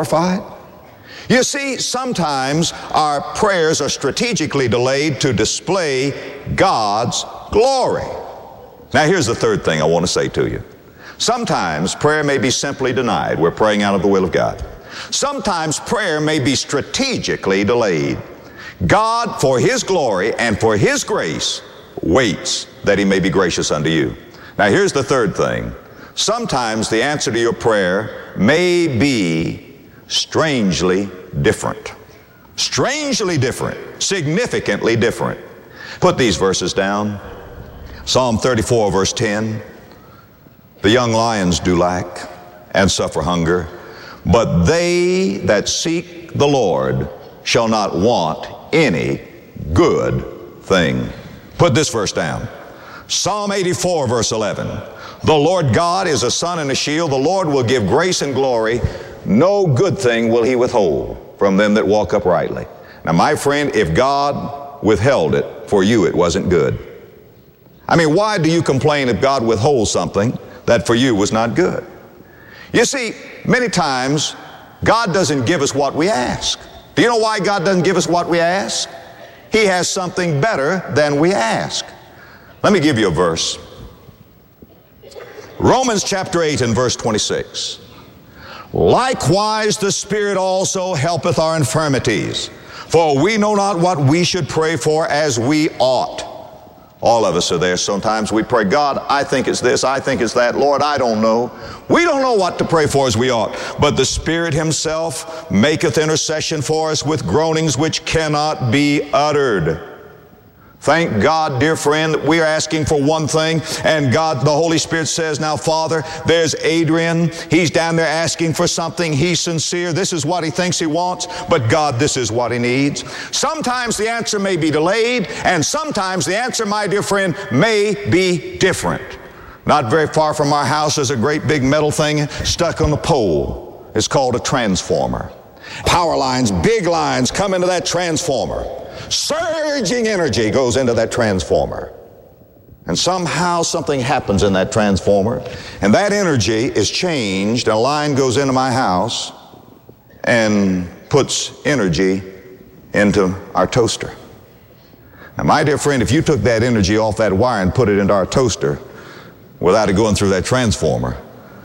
glorified? You see, sometimes our prayers are strategically delayed to display God's glory. Now, here's the third thing I want to say to you. Sometimes prayer may be simply denied. We're praying out of the will of God. Sometimes prayer may be strategically delayed. God, for His glory and for His grace, waits that He may be gracious unto you. Now, here's the third thing. Sometimes the answer to your prayer may be strangely different. Strangely different. Significantly different. Put these verses down. Psalm 34, verse 10. The young lions do lack and suffer hunger, but they that seek the Lord shall not want any good thing. Put this verse down. Psalm 84, verse 11. The Lord God is a sun and a shield. The Lord will give grace and glory. No good thing will He withhold from them that walk uprightly. Now, my friend, if God withheld it for you, it wasn't good. I mean, why do you complain if God withholds something that for you was not good? You see, many times God doesn't give us what we ask. Do you know why God doesn't give us what we ask? He has something better than we ask. Let me give you a verse. Romans chapter 8 and verse 26. Likewise the Spirit also helpeth our infirmities, for we know not what we should pray for as we ought. All of us are there. Sometimes we pray, God, I think it's this, I think it's that. Lord, I don't know. We don't know what to pray for as we ought. But the Spirit Himself maketh intercession for us with groanings which cannot be uttered. Thank God, dear friend, that we are asking for one thing, and God, the Holy Spirit says, now, Father, there's Adrian. He's down there asking for something. He's sincere. This is what he thinks he wants, but God, this is what he needs. Sometimes the answer may be delayed, and sometimes the answer, my dear friend, may be different. Not very far from our house is a great big metal thing stuck on the pole. It's called a transformer. Power lines, big lines come into that transformer. Surging energy goes into that transformer. And somehow something happens in that transformer, and that energy is changed, and a line goes into my house and puts energy into our toaster. Now, my dear friend, if you took that energy off that wire and put it into our toaster without it going through that transformer,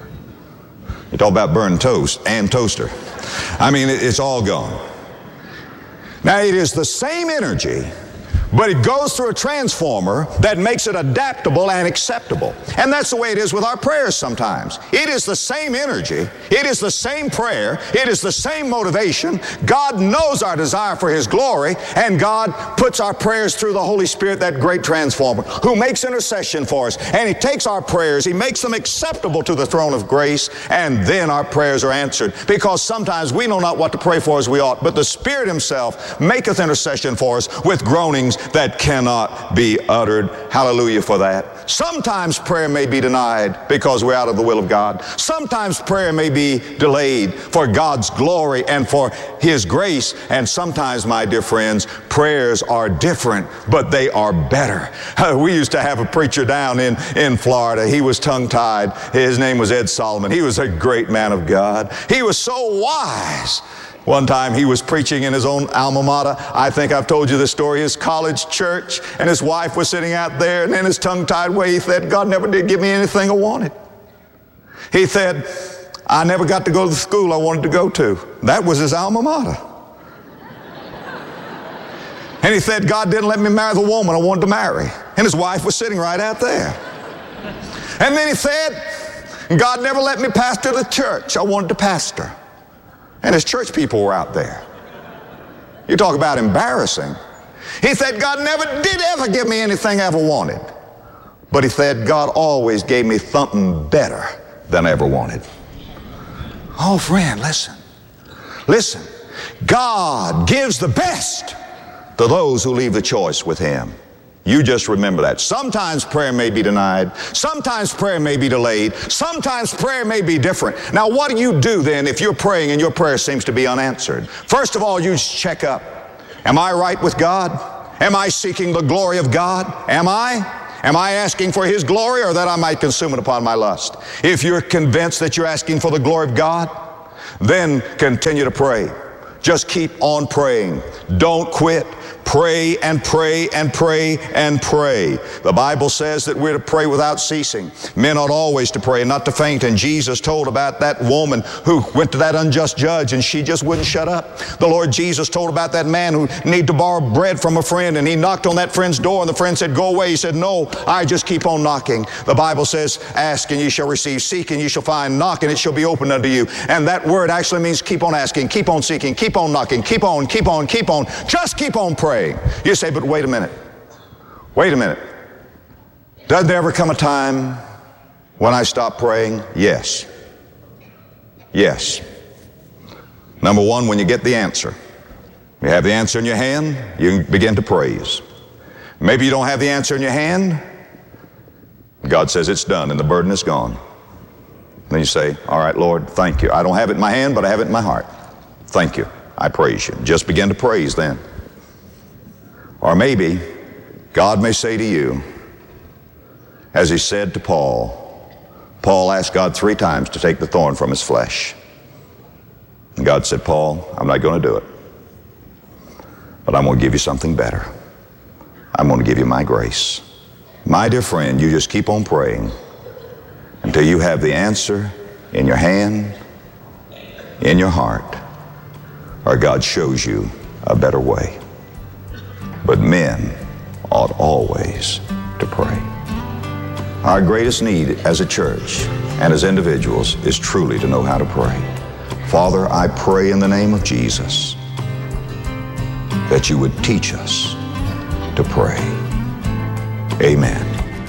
you talk about burning toast and toaster. I mean, it's all gone. Now, it is the same energy, but it goes through a transformer that makes it adaptable and acceptable. And that's the way it is with our prayers sometimes. It is the same energy. It is the same prayer. It is the same motivation. God knows our desire for His glory, and God puts our prayers through the Holy Spirit, that great transformer, who makes intercession for us. And He takes our prayers, He makes them acceptable to the throne of grace, and then our prayers are answered. Because sometimes we know not what to pray for as we ought, but the Spirit Himself maketh intercession for us with groanings that cannot be uttered. Hallelujah for that. Sometimes prayer may be denied because we're out of the will of God. Sometimes prayer may be delayed for God's glory and for His grace. And sometimes, my dear friends, prayers are different, but they are better. We used to have a preacher down in Florida. He was tongue-tied. His name was Ed Solomon. He was a great man of God. He was so wise. One time he was preaching in his own alma mater. I think I've told you this story, his college church, and his wife was sitting out there, and in his tongue-tied way he said, God never did give me anything I wanted. He said, I never got to go to the school I wanted to go to. That was his alma mater. And he said, God didn't let me marry the woman I wanted to marry. And his wife was sitting right out there. And then he said, God never let me pastor the church I wanted to pastor. And his church people were out there. You talk about embarrassing. He said, God never did ever give me anything I ever wanted. But he said, God always gave me something better than I ever wanted. Oh, friend, listen. Listen. God gives the best to those who leave the choice with Him. You just remember that. Sometimes prayer may be denied. Sometimes prayer may be delayed. Sometimes prayer may be different. Now, what do you do then if you're praying and your prayer seems to be unanswered? First of all, you just check up. Am I right with God? Am I seeking the glory of God? Am I? Am I asking for His glory, or that I might consume it upon my lust? If you're convinced that you're asking for the glory of God, Then continue to pray. Just keep on praying. Don't quit. Pray and pray and pray and pray. The Bible says that we're to pray without ceasing. Men ought always to pray and not to faint. And Jesus told about that woman who went to that unjust judge and she just wouldn't shut up. The Lord Jesus told about that man who needed to borrow bread from a friend, and he knocked on that friend's door and the friend said, "Go away." He said, "No, I just keep on knocking." The Bible says, "Ask and ye shall receive, seek and ye shall find, knock and it shall be opened unto you." And that word actually means keep on asking, keep on seeking, keep on knocking, keep on. Just keep on praying. You say, "But wait a minute. Wait a minute. Doesn't there ever come a time when I stop praying?" Yes. Yes. Number one, when you get the answer. You have the answer in your hand, you begin to praise. Maybe you don't have the answer in your hand. God says it's done and the burden is gone. Then you say, "All right, Lord, thank you. I don't have it in my hand, but I have it in my heart. Thank you. I praise you." Just begin to praise then. Or maybe God may say to you, as he said to Paul. Paul asked God 3 times to take the thorn from his flesh. And God said, "Paul, I'm not going to do it. But I'm going to give you something better. I'm going to give you my grace." My dear friend, you just keep on praying until you have the answer in your hand, in your heart, or God shows you a better way. But men ought always to pray. Our greatest need as a church and as individuals is truly to know how to pray. Father, I pray in the name of Jesus that you would teach us to pray. Amen.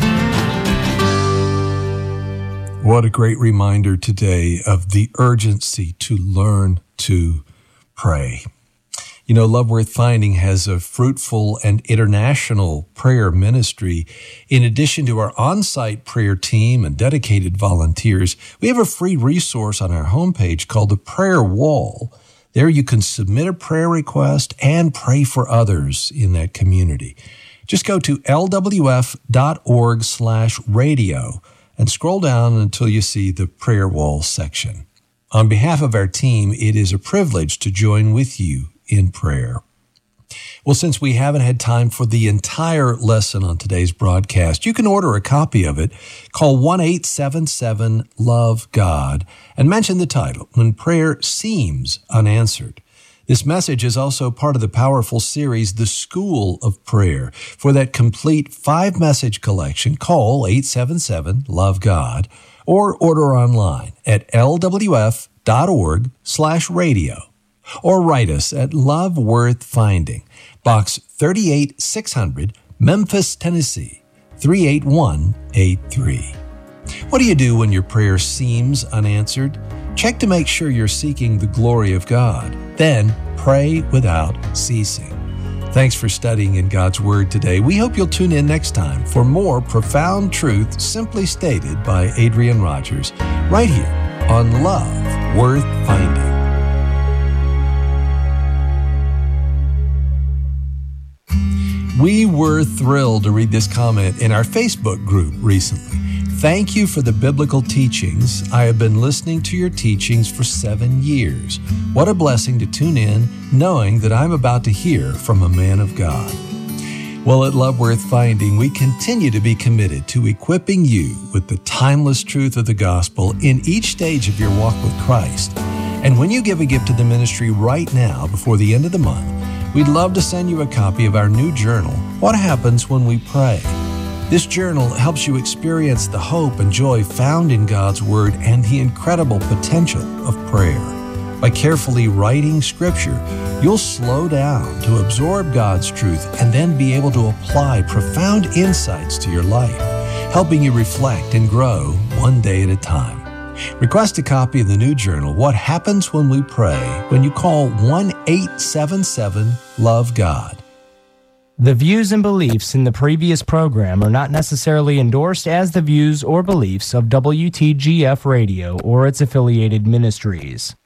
What a great reminder today of the urgency to learn to pray. You know, Love Worth Finding has a fruitful and international prayer ministry. In addition to our on-site prayer team and dedicated volunteers, we have a free resource on our homepage called the Prayer Wall. There you can submit a prayer request and pray for others in that community. Just go to lwf.org/radio and scroll down until you see the Prayer Wall section. On behalf of our team, it is a privilege to join with you in prayer. Well, since we haven't had time for the entire lesson on today's broadcast, you can order a copy of it. Call 1-877-LOVE-GOD and mention the title, When Prayer Seems Unanswered. This message is also part of the powerful series, The School of Prayer. For that complete 5-message collection, call 877-LOVE-GOD or order online at lwf.org/radio. Or write us at Love Worth Finding, Box 38600, Memphis, Tennessee, 38183. What do you do when your prayer seems unanswered? Check to make sure you're seeking the glory of God. Then pray without ceasing. Thanks for studying in God's Word today. We hope you'll tune in next time for more profound truth simply stated by Adrian Rogers, right here on Love Worth Finding. We were thrilled to read this comment in our Facebook group recently. Thank you for the biblical teachings. I have been listening to your teachings for 7 years. What a blessing to tune in, knowing that I'm about to hear from a man of God. Well, at Love Worth Finding, we continue to be committed to equipping you with the timeless truth of the gospel in each stage of your walk with Christ. And when you give a gift to the ministry right now, before the end of the month, we'd love to send you a copy of our new journal, What Happens When We Pray. This journal helps you experience the hope and joy found in God's Word and the incredible potential of prayer. By carefully writing Scripture, you'll slow down to absorb God's truth and then be able to apply profound insights to your life, helping you reflect and grow one day at a time. Request a copy of the new journal, What Happens When We Pray, when you call 1-877-LOVE-GOD. The views and beliefs in the previous program are not necessarily endorsed as the views or beliefs of WTGF Radio or its affiliated ministries.